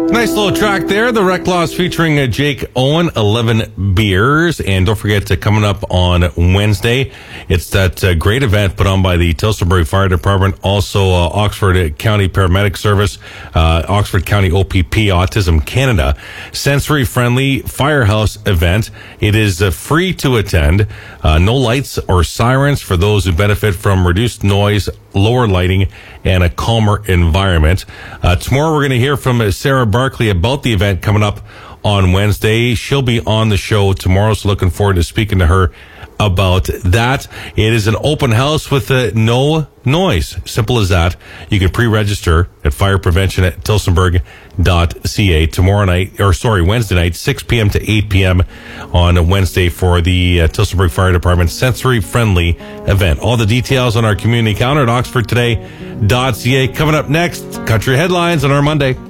Nice little track there. The Rec Laws featuring Jake Owen, 11 Beers. And don't forget, coming up on Wednesday, it's that great event put on by the Tillsonburg Fire Department, also Oxford County Paramedic Service, Oxford County OPP, Autism Canada, sensory-friendly firehouse event. It is free to attend. No lights or sirens for those who benefit from reduced noise, lower lighting, and a calmer environment. Tomorrow we're going to hear from Sarah Barkley about the event coming up on Wednesday. She'll be on the show tomorrow, so looking forward to speaking to her about that. It is an open house with no noise. Simple as that. You can pre-register at fireprevention@tillsonburg.ca Wednesday night, 6 p.m. to 8 p.m. on Wednesday for the Tillsonburg Fire Department sensory-friendly event. All the details on our community calendar at oxfordtoday.ca. Coming up next, Country Headlines on our Monday.